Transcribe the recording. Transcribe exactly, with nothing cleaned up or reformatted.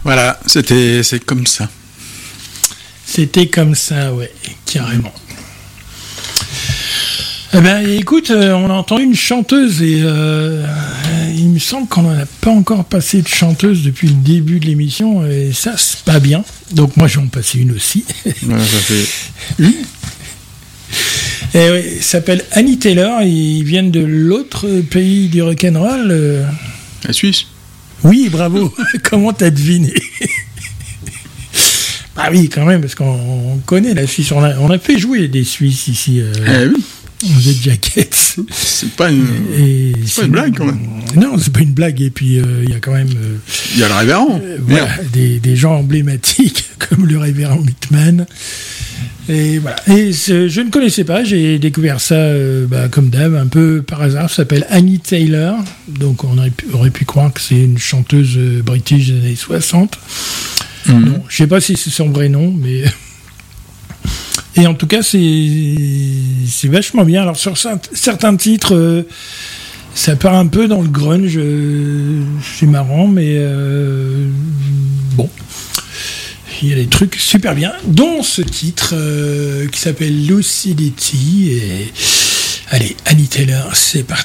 Voilà, c'était, c'est comme ça. C'était comme ça, ouais, carrément. Eh ben, écoute, euh, on a entendu une chanteuse et euh, il me semble qu'on n'en a pas encore passé de chanteuse depuis le début de l'émission et ça, c'est pas bien. Donc moi, je vais en passer une aussi. Ouais, ça fait... Et ouais, il s'appelle Annie Taylor, ils viennent de l'autre pays du rock'n'roll. Euh... La Suisse. Oui, bravo. Comment t'as deviné? Ah oui, quand même, parce qu'on connaît la Suisse. On a, on a fait jouer des Suisses ici. Euh... Eh oui. The Jackets. C'est pas une, et c'est pas une blague quand même. Non, c'est pas une blague. Et puis il euh, y a quand même. Euh, il y a le révérend. Euh, voilà, des, des gens emblématiques comme le révérend Whitman. Et voilà. Et je ne connaissais pas. J'ai découvert ça, euh, bah, comme d'hab, un peu par hasard. Ça s'appelle Annie Taylor. Donc on aurait pu, aurait pu croire que c'est une chanteuse euh, british des années soixante. Mm-hmm. Non, je sais pas si c'est son vrai nom, mais. Et en tout cas, c'est, c'est vachement bien. Alors, sur certains titres, euh, ça part un peu dans le grunge. Euh, c'est marrant, mais euh, bon. Il y a des trucs super bien, dont ce titre euh, qui s'appelle Lucidity. Et allez, Annie Taylor, c'est parti.